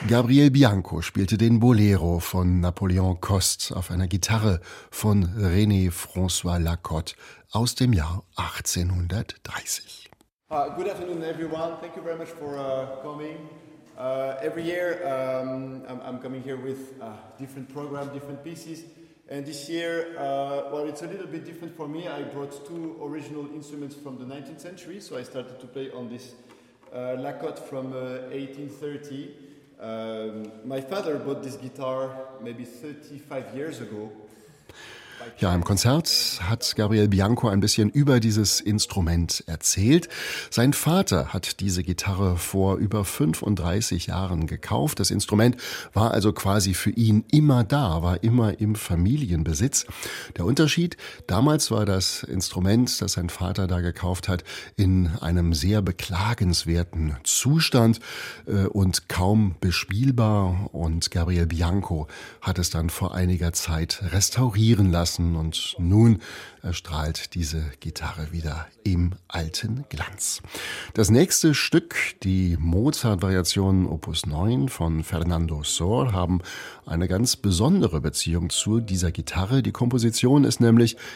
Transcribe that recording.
Gabriel Bianco spielte den Bolero von Napoleon Coste auf einer Gitarre von René François Lacotte aus dem Jahr 1830. Good afternoon, everyone. Thank you very much for coming. Every year I'm coming here with a different program, different pieces. And this year, well, it's a little bit different for me. I brought two original instruments from the 19th century. So I started to play on this Lacotte from 1830. My father bought this guitar maybe 35 years ago. Ja, im Konzert hat Gabriel Bianco ein bisschen über dieses Instrument erzählt. Sein Vater hat diese Gitarre vor über 35 Jahren gekauft. Das Instrument war also quasi für ihn immer da, war immer im Familienbesitz. Der Unterschied, damals war das Instrument, das sein Vater da gekauft hat, in einem sehr beklagenswerten Zustand und kaum bespielbar. Und Gabriel Bianco hat es dann vor einiger Zeit restaurieren lassen. Und nun erstrahlt diese Gitarre wieder im alten Glanz. Das nächste Stück, die Mozart-Variationen Opus 9 von Fernando Sor, haben eine ganz besondere Beziehung zu dieser Gitarre. Die Komposition ist nämlich